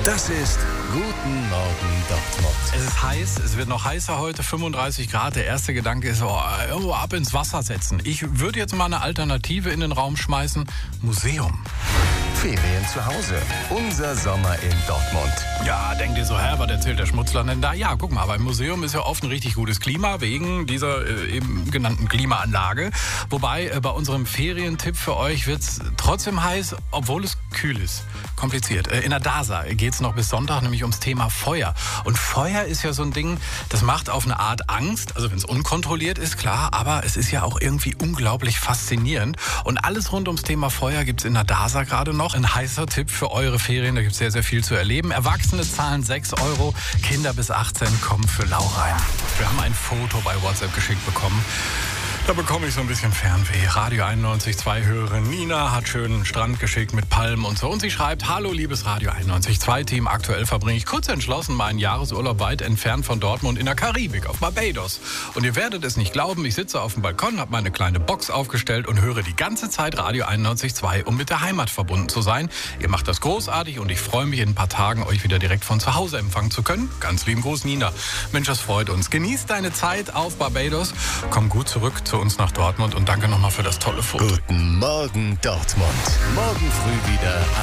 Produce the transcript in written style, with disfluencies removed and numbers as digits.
Das ist Guten Morgen Dortmund. Es ist heiß, es wird noch heißer heute, 35 Grad. Der erste Gedanke ist, ab ins Wasser setzen. Ich würde jetzt mal eine Alternative in den Raum schmeißen. Museum. Ferien zu Hause. Unser Sommer in Dortmund. Ja, denkt ihr so, was erzählt der Schmutzler denn da? Ja, guck mal, beim Museum ist ja oft ein richtig gutes Klima, wegen dieser eben genannten Klimaanlage. Wobei, bei unserem Ferientipp für euch wird es trotzdem heiß, obwohl es kühl ist. Kompliziert. In der DASA geht es noch bis Sonntag nämlich ums Thema Feuer. Und Feuer ist ja so ein Ding, das macht auf eine Art Angst, also wenn es unkontrolliert ist, klar, aber es ist ja auch irgendwie unglaublich faszinierend. Und alles rund ums Thema Feuer gibt es in der DASA gerade noch. Ein heißer Tipp für eure Ferien, da gibt es sehr, sehr viel zu erleben. Erwachsene zahlen 6 €, Kinder bis 18 kommen für lau rein. Wir haben ein Foto bei WhatsApp geschickt bekommen. Da bekomme ich so ein bisschen Fernweh. Radio 91.2 Hörerin Nina hat schönen Strand geschickt mit Palmen und so. Und sie schreibt, hallo liebes Radio 91.2 Team, aktuell verbringe ich kurz entschlossen meinen Jahresurlaub weit entfernt von Dortmund in der Karibik auf Barbados. Und ihr werdet es nicht glauben, ich sitze auf dem Balkon, habe meine kleine Box aufgestellt und höre die ganze Zeit Radio 91.2, um mit der Heimat verbunden zu sein. Ihr macht das großartig und ich freue mich in ein paar Tagen, euch wieder direkt von zu Hause empfangen zu können. Ganz lieben Gruß, Nina. Mensch, das freut uns. Genießt deine Zeit auf Barbados. Komm gut zurück zu uns nach Dortmund und danke nochmal für das tolle Foto. Guten Morgen Dortmund. Morgen früh wieder